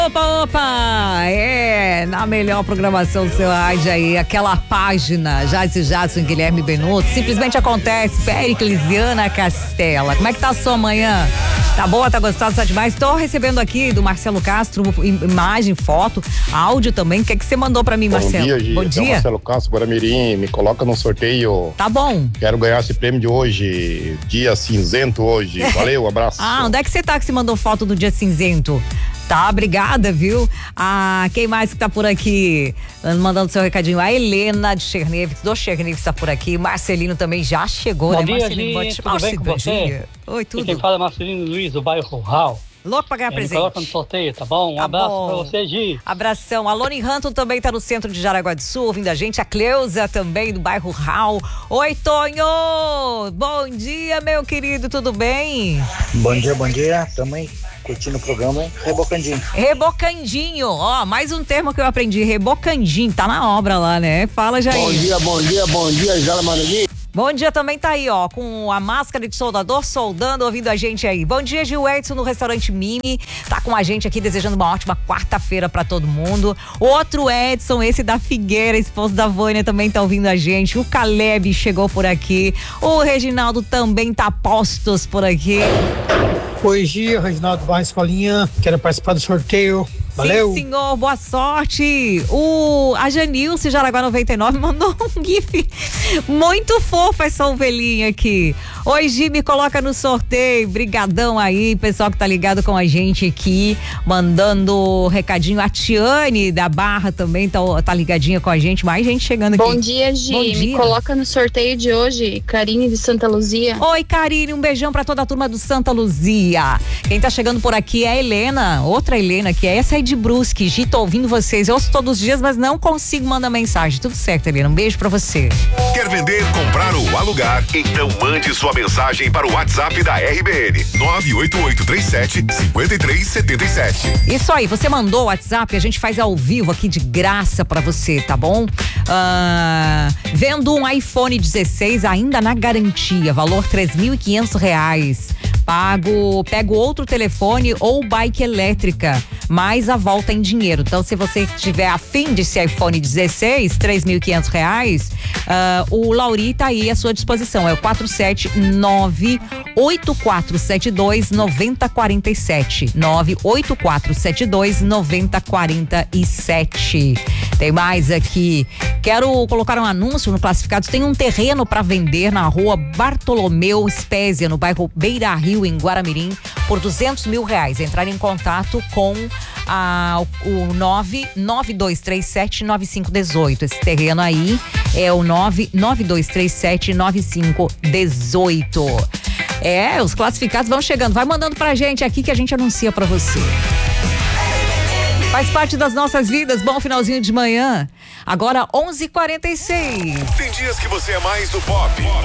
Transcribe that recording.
Opa, na melhor programação do seu rádio aí, aquela página, Jadson Guilherme Benuto, simplesmente acontece, Periclesiana Castela. Como é que tá a sua manhã? Tá boa, tá gostosa, tá demais? Tô recebendo aqui do Marcelo Castro imagem, foto, áudio também. O que é que você mandou pra mim, Marcelo? Bom dia, Gi. Bom dia. É Marcelo Castro, Guaramirim, me coloca no sorteio. Tá bom. Quero ganhar esse prêmio de hoje, dia cinzento hoje. Valeu, abraço. Onde é que você tá que você mandou foto do dia cinzento? Tá, obrigada, viu? Quem mais que tá por aqui? Mandando seu recadinho. A Helena de Cherneves, do Cherneves tá por aqui. Marcelino também já chegou, Bom né? dia, Marcelino, Gi, tudo bem com você? Oi, tudo. E quem fala é Marcelino Luiz, do bairro Rural. Louco pra ganhar presente. Coloca no sorteio, tá bom? Um abraço pra você, Gi. Abração. A Loni Ranton também tá no centro de Jaraguá do Sul, ouvindo a gente. A Cleusa também, do bairro Rural. Oi, Tonho! Bom dia, meu querido, tudo bem? Bom dia. Também curtindo o programa, hein? Rebocandinho. Rebocandinho, mais um termo que eu aprendi, rebocandinho, tá na obra lá, né? Fala, Jair. Bom dia, Jala Maranhim. Bom dia também tá aí, com a máscara de soldador, soldando, ouvindo a gente aí. Bom dia, Gil Edson, no restaurante Mimi, tá com a gente aqui, desejando uma ótima quarta-feira pra todo mundo. Outro Edson, esse da Figueira, esposo da Vânia, também tá ouvindo a gente. O Caleb chegou por aqui, o Reginaldo também tá postos por aqui. Oi, Gia, Reginaldo Barra Escolinha, quero participar do sorteio. Valeu. Sim, senhor, boa sorte. A Janilce Jaraguá 99 mandou um gif muito fofo, essa ovelhinha aqui. Oi, Gi, me coloca no sorteio. Brigadão aí, pessoal que tá ligado com a gente aqui, mandando recadinho. A Tiane da Barra também tá ligadinha com a gente, mais gente chegando aqui. Bom dia, Gi. Bom dia. Me coloca no sorteio de hoje, Karine de Santa Luzia. Oi, Karine, um beijão pra toda a turma do Santa Luzia. Quem tá chegando por aqui é a Helena, outra Helena, que é essa aí de Brusque. Gi, tô ouvindo vocês, eu ouço todos os dias, mas não consigo mandar mensagem. Tudo certo, Helena, um beijo pra você. Quer vender, comprar ou alugar? Então mande sua mensagem para o WhatsApp da RBN, 98837-5377. Isso aí, você mandou o WhatsApp, a gente faz ao vivo aqui de graça pra você, tá bom? Vendo um iPhone 16 ainda na garantia, valor R$3.500. Pego outro telefone ou bike elétrica, mais a volta em dinheiro. Então, se você tiver afim desse iPhone 16, R$3.500, o Lauri tá aí à sua disposição. É o 479-8472-9047. 98472-9047. Tem mais aqui. Quero colocar um anúncio no Classificados. Tem um terreno para vender na rua Bartolomeu Spezia, no bairro Beira Rio, em Guaramirim, por R$200 mil. Entrar em contato com o 99237-9518. Esse terreno aí é o 99237-9518. Os classificados vão chegando. Vai mandando pra gente aqui que a gente anuncia pra você. Faz parte das nossas vidas. Bom finalzinho de manhã. Agora 11h46. Tem dias que você é mais do pop.